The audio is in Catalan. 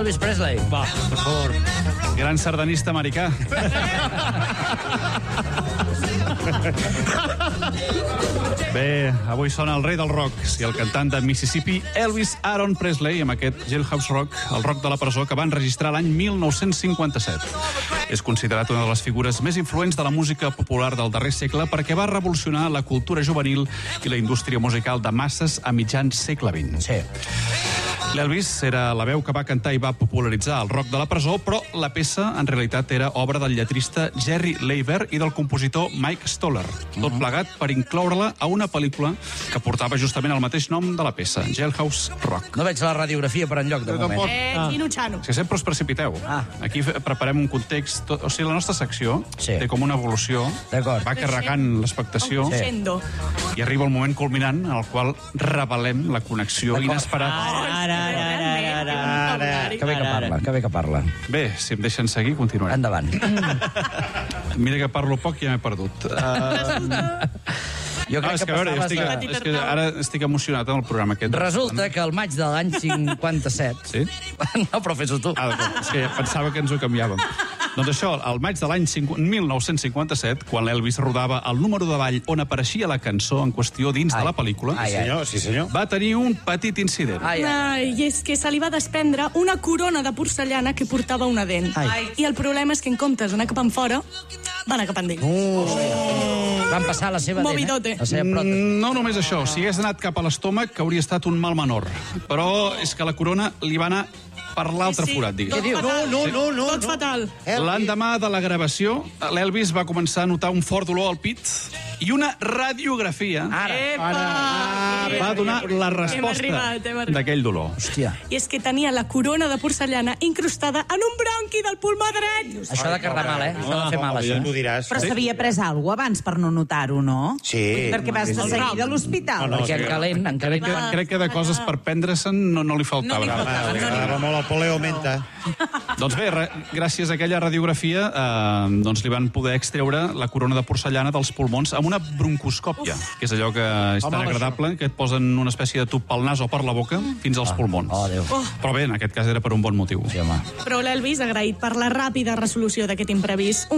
Elvis Presley. Va, per favor. Gran sardanista americà. Bé, avui sona el rei del rock, i el cantant de Mississippi, Elvis Aaron Presley, amb aquest Jailhouse Rock, el rock de la presó, que van registrar l'any 1957. És considerat una de les figures més influents de la música popular del darrer segle perquè va revolucionar la cultura juvenil i la indústria musical de masses a mitjans segle XX. Sí. L'Elvis era la veu que va cantar i va popularitzar el rock de la presó, però la peça, en realitat, era obra del lletrista Jerry Leiber i del compositor Mike Stoller. Tot plegat per incloure-la a una pel·lícula que portava justament el mateix nom de la peça, Jailhouse Rock. No veig la radiografia per enlloc, de moment. Chino Chano. És que sempre us precipiteu. Aquí preparem un context... O sigui, la nostra secció té com una evolució, va carregant l'expectació i arriba el moment culminant en el qual revelem la connexió inesperada. Que bé que parla. Bé, si em deixen seguir, continuarem. Endavant. Mira que parlo poc i ja m'he perdut. Jo crec que ara estic emocionat amb el programa aquest. Resulta que al maig de l'any 57... Sí? No, però fes-ho tu. És que pensava que ens ho canviàvem. Doncs això, al maig de l'any 1957, quan l'Elvis rodava el número de ball on apareixia la cançó en qüestió dins de la pel·lícula, Sí, senyor. va tenir un petit incident. I és que se li va desprendre una corona de porcellana que portava una dent. I el problema és que en comptes d'anar cap enfora, va anar cap endins. Van passar la seva Movidote. No només això, si hagués anat cap a l'estómac hauria estat un mal menor. Però és que la corona li va anar per l'altre forat, digues. No. Tot fatal. L'endemà de la gravació, l'Elvis va començar a notar un fort dolor al pit i una radiografia va donar la resposta d'aquell dolor. Hòstia. I és que tenia la corona de porcellana incrustada en un bronqui del pulmó dret. Això ha de quedar mal, Això ha de fer mal, Ja això. t'ho diràs. Però s'havia pres alguna cosa abans per no notar-ho, no? Sí. Perquè vas de seguida a l'hospital. Perquè en calent... Crec que de coses per prendre-se'n no li faltava. Li agradava molt el poleo menta. Doncs bé, gràcies a aquella radiografia li van poder extreure la corona de porcellana dels pulmons amb una broncoscòpia, que és allò que és tan agradable, que et posen una espècie de tub pel nas o per la boca fins als pulmons. Però bé, en aquest cas era per un bon motiu. Però l'Elvis, agraït per la ràpida resolució d'aquest imprevist,